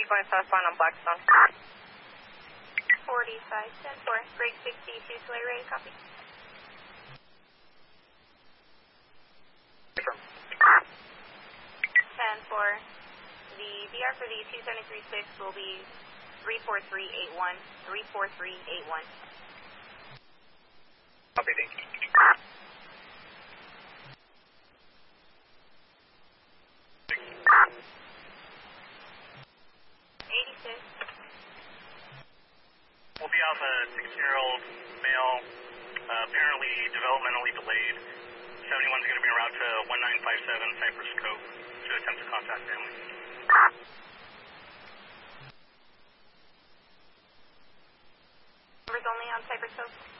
going southbound on Blackstone. 45-10-4, break 62, delay ready, copy. 10-4, the VR for the 2736 will be 34381, 34381. Copy, thank you. 86. We'll be off a 16-year-old male, apparently developmentally delayed. 71's going to be en route to 1957 Cypress Cove to attempt to contact family. Numbers only on Cypress Cove.